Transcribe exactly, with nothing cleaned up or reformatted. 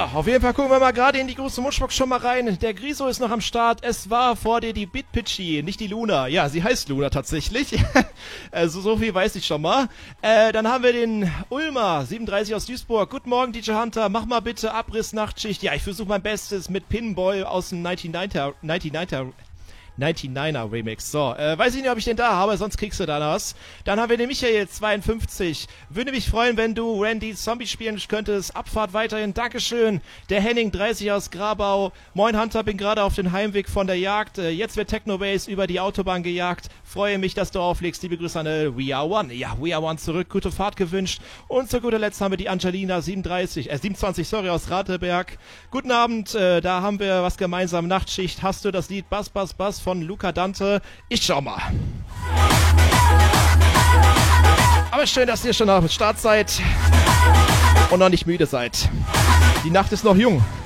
auf jeden Fall gucken wir mal gerade in die große Mutschbox schon mal rein. Der Griso ist noch am Start. Es war vor dir die Bitpitchy, nicht die Luna. Ja, sie heißt Luna tatsächlich. Also so viel weiß ich schon mal. Äh, dann haben wir den Ulmer, siebenunddreißig aus Duisburg. Guten Morgen, D J Hunter. Mach mal bitte Abriss Nachtschicht. Ja, ich versuche mein Bestes mit Pinball aus dem neunundneunziger neunundneunziger Remix. So, äh, weiß ich nicht, ob ich den da habe, sonst kriegst du da was. Dann haben wir den Michael, zweiundfünfzig. Würde mich freuen, wenn du Randy Zombie spielen könntest. Abfahrt weiterhin, Dankeschön. Der Henning, dreißig aus Grabau. Moin Hunter, bin gerade auf dem Heimweg von der Jagd. Äh, jetzt wird Technobase über die Autobahn gejagt. Freue mich, dass du auflegst. Liebe Grüße an äh, We Are One. Ja, We Are One zurück. Gute Fahrt gewünscht. Und zu guter Letzt haben wir die Angelina, siebenunddreißig, äh, siebenundzwanzig, sorry, aus Rateberg. Guten Abend, äh, da haben wir was gemeinsam. Nachtschicht. Hast du das Lied Bass, Bass, Bass von Luca Dante? Ich schau mal. Aber schön, dass ihr schon am Start seid und noch nicht müde seid. Die Nacht ist noch jung.